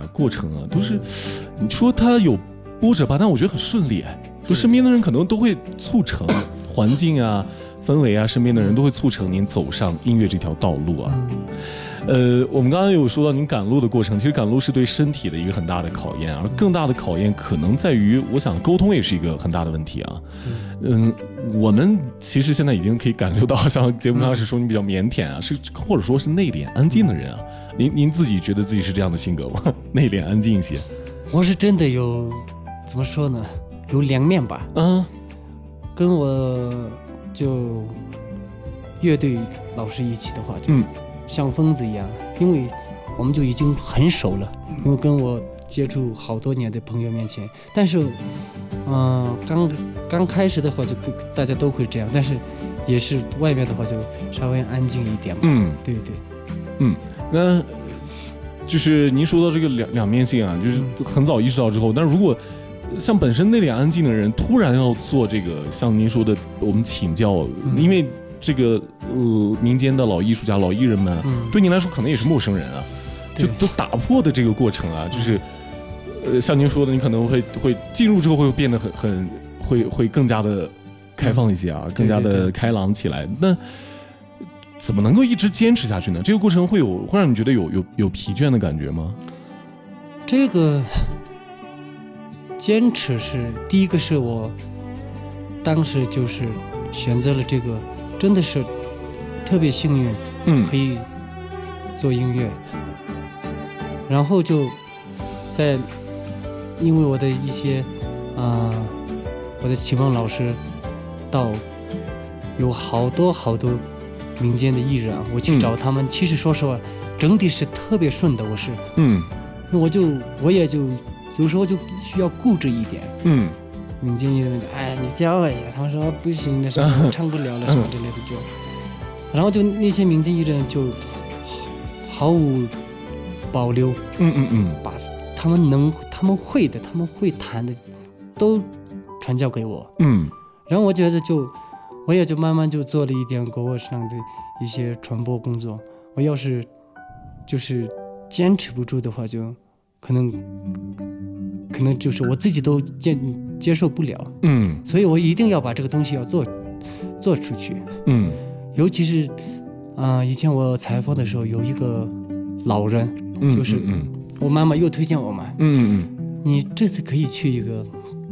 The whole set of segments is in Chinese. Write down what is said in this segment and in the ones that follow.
啊、过程啊，都是你说它有波折吧，但我觉得很顺利哎，就身边的人可能都会促成环境啊、氛围啊，身边的人都会促成您走上音乐这条道路啊。我们刚刚有说到您赶路的过程，其实赶路是对身体的一个很大的考验，而更大的考验可能在于，我想沟通也是一个很大的问题啊。我们其实现在已经可以感受到，像节目刚开始说你比较腼腆啊，是或者说是内敛安静的人啊。您自己觉得自己是这样的性格吗？内敛安静一些？ 我是真的有，怎么说呢？有两面吧。跟我就乐队老师一起的话，就像疯子一样，因为我们就已经很熟了，因为跟我接触好多年的朋友面前，但是刚开始的话就大家都会这样，但是也是外面的话就稍微安静一点嘛。对对。 那就是您说到这个两面性啊，就是很早意识到之后，但是如果像本身内敛安静的人突然要做这个，像您说的我们请教，因为这个民间的老艺术家、老艺人们对您来说可能也是陌生人啊，就都打破的这个过程啊，就是像您说的，你可能会进入之后会变得会更加的开放一些啊，更加的开朗起来。那怎么能够一直坚持下去呢？这个过程会让你觉得有疲倦的感觉吗？ 这个坚持是第一个，是我当时就是选择了这个，真的是特别幸运，可以做音乐。然后就在因为我的一些我的启蒙老师到有好多民间的艺人啊，我去找他们，其实说实话整体是特别顺的。我也就有时候就需要固执一点。民间艺人你教我一下，他们说不行的，什么唱不了了什么之类的就，然后就那些民间艺人就毫无保留，把他们会的，他们会弹的都传教给我。然后我觉得我也就慢慢就做了一点国乐上的一些传播工作。我要是就是坚持不住的话，就可能就是我自己都接受不了。所以我一定要把这个东西要做出去。尤其是以前我采访的时候，有一个老人，就是我妈妈又推荐我嘛，你这次可以去一个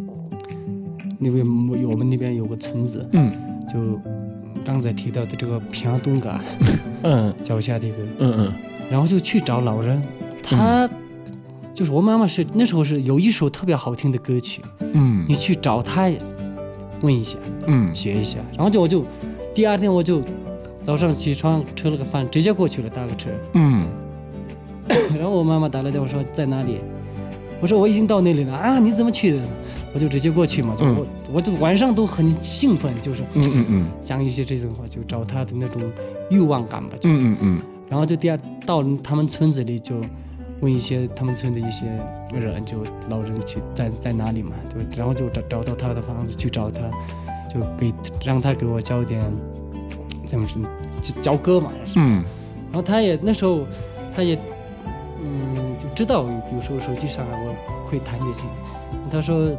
我们那边有个村子，就刚才提到的这个平安东嘎，脚下的一个，然后就去找老人，他就是我妈妈是那时候是有一首特别好听的歌曲，你去找他问一下，学一下，然后我就第二天我就早上起床吃了个饭，直接过去了，搭个车，然后我妈妈打了电话说在哪里，我说我已经到那里了啊，你怎么去的？我就直接过去嘛，我就晚上都很兴奋，就是讲一些这种话，就找他的那种欲望感吧，然后就到他们村子里就问一些他们村的一些人，就老人去在哪里嘛，然后就找到他的房子去找他，就让他给我教点怎么说教歌嘛，然后他也那时候他也就知道，比如说手机上我会弹点琴，他说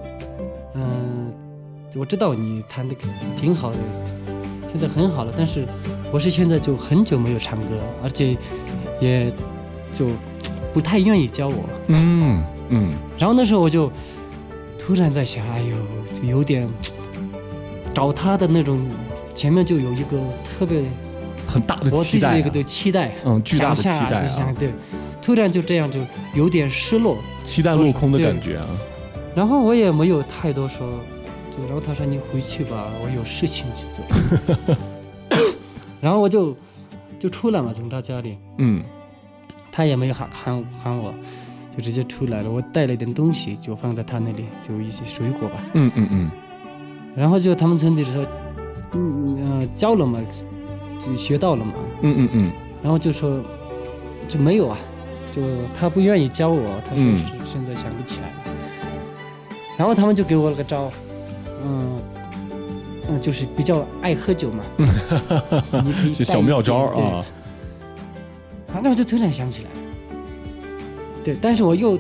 我知道你弹的挺好的，现在很好了，但是我是现在就很久没有唱歌，而且也就不太愿意教我。然后那时候我就突然在想，就有点找他的那种，前面就有一个特别很大的期待， 我自己一个期待， 巨大的期待对，突然就这样就有点失落， 期待落空的感觉啊。 然后我也没有太多说，然后他说你回去吧，我有事情去做。然后我就出来嘛，从他家里，他也没有喊我，就直接出来了。我带了一点东西，就放在他那里，就一些水果吧。然后就他们村里说，教了嘛，就学到了嘛。然后就说就没有啊，就他不愿意教我，他说是现在想不起来了。然后他们就给我了个招，就是比较爱喝酒嘛，你可以是小妙招啊。 那我就突然想起来，对，但是我又